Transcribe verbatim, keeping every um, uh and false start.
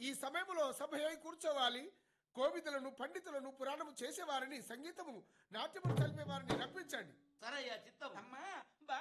ఈ సమయంలో సభయై కూర్చోవాలి. కోవిదులను, పండితులను, పురాణము చేసేవారిని, సంగీతము, నాట్యము చదివే వారిని రప్పించండి. సరయ్యా చిత్తం. అమ్మా